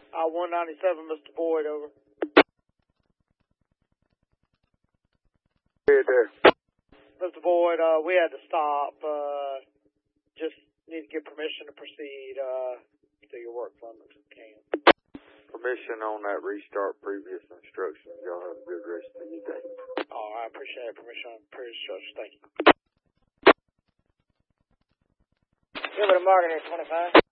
197, Mr. Boyd, over. Hey there. Mr. Boyd, we had to stop. Just need to get permission to proceed to your work phone if you can. Permission on that restart previous instructions. Y'all have a good rest of your day. Oh, I appreciate it. Permission on previous instructions. Thank you. Give it a mark in here, 25.